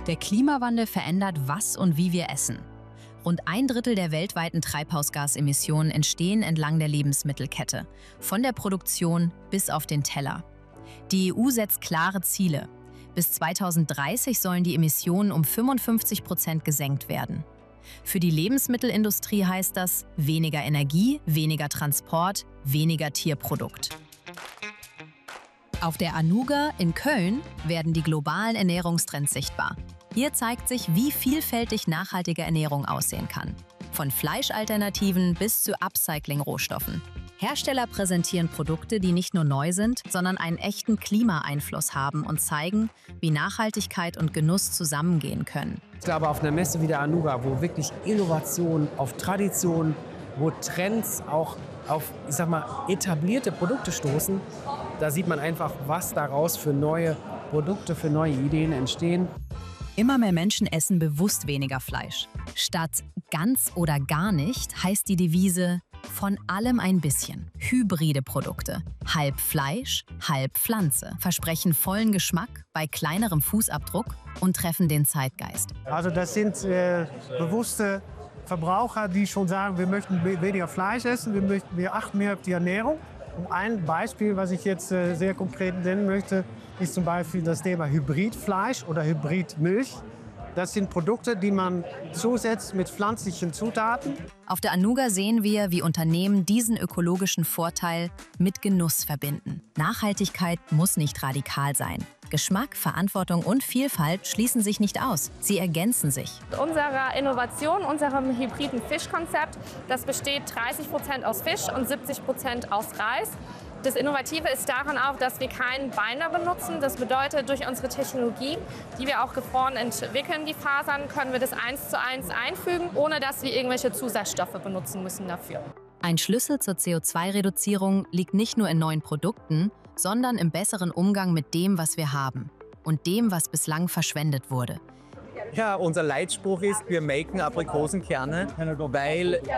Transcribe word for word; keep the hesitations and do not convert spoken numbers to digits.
Der Klimawandel verändert, was und wie wir essen. Rund ein Drittel der weltweiten Treibhausgasemissionen entstehen entlang der Lebensmittelkette, von der Produktion bis auf den Teller. Die E U setzt klare Ziele. Bis zweitausenddreißig sollen die Emissionen um fünfundfünfzig Prozent gesenkt werden. Für die Lebensmittelindustrie heißt das weniger Energie, weniger Transport, weniger Tierprodukt. Auf der Anuga in Köln werden die globalen Ernährungstrends sichtbar. Hier zeigt sich, wie vielfältig nachhaltige Ernährung aussehen kann. Von Fleischalternativen bis zu Upcycling-Rohstoffen. Hersteller präsentieren Produkte, die nicht nur neu sind, sondern einen echten Klimaeinfluss haben und zeigen, wie Nachhaltigkeit und Genuss zusammengehen können. Ich glaube, auf einer Messe wie der Anuga, wo wirklich Innovation auf Tradition, wo Trends auch auf, ich sag mal, etablierte Produkte stoßen, da sieht man einfach, was daraus für neue Produkte, für neue Ideen entstehen. Immer mehr Menschen essen bewusst weniger Fleisch. Statt ganz oder gar nicht heißt die Devise von allem ein bisschen. Hybride Produkte, halb Fleisch, halb Pflanze, versprechen vollen Geschmack bei kleinerem Fußabdruck und treffen den Zeitgeist. Also das sind äh, bewusste Verbraucher, die schon sagen, wir möchten weniger Fleisch essen, wir, möchten, wir achten mehr auf die Ernährung. Und ein Beispiel, was ich jetzt äh, sehr konkret nennen möchte, ist zum Beispiel das Thema Hybridfleisch oder Hybridmilch. Das sind Produkte, die man zusetzt mit pflanzlichen Zutaten. Auf der Anuga sehen wir, wie Unternehmen diesen ökologischen Vorteil mit Genuss verbinden. Nachhaltigkeit muss nicht radikal sein. Geschmack, Verantwortung und Vielfalt schließen sich nicht aus. Sie ergänzen sich. Unsere Innovation, unserem hybriden Fischkonzept, das besteht dreißig Prozent aus Fisch und siebzig Prozent aus Reis. Das Innovative ist daran auch, dass wir keinen Binder benutzen. Das bedeutet, durch unsere Technologie, die wir auch gefroren entwickeln, die Fasern, können wir das eins zu eins einfügen, ohne dass wir irgendwelche Zusatzstoffe benutzen müssen dafür. Ein Schlüssel zur C O zwei Reduzierung liegt nicht nur in neuen Produkten, sondern im besseren Umgang mit dem, was wir haben und dem, was bislang verschwendet wurde. Ja, unser Leitspruch ist, wir maken Aprikosenkerne, weil